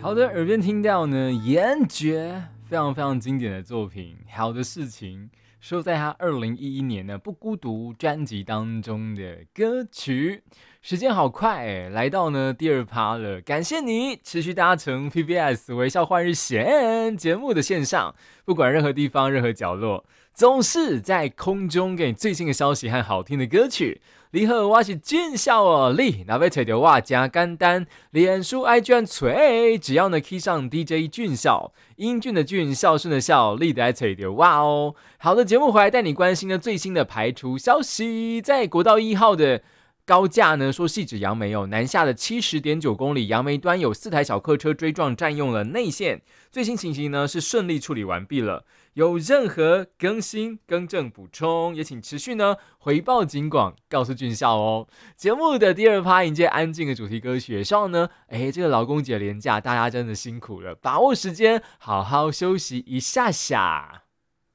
好的，耳边听到呢，严爵非常非常经典的作品《好的事情》，收在他2011年的《不孤独》专辑当中的歌曲。时间好快哎，来到呢第二趴了。感谢你持续搭乘 PBS 微笑换日线节目的线上，不管任何地方、任何角落，总是在空中给你最新的消息和好听的歌曲。你好，我是俊孝哦。你若要找到我，真简单，脸书 IG 找，只要呢 key 上 DJ 俊孝，英俊的俊，孝顺的孝，你就来找到我哦。好的，节目回来带你关心的最新的排除消息，在国道1号的高架呢，说汐止杨梅南下的70.9公里，杨梅端有4台小客车追撞，占用了内线。最新情形呢是顺利处理完毕了。有任何更新、更正、补充，也请持续呢回报警广，告诉俊孝哦。节目的第二趴迎接安静的主题歌曲，也希望呢，这个劳工节连假，大家真的辛苦了，把握时间，好好休息一下下。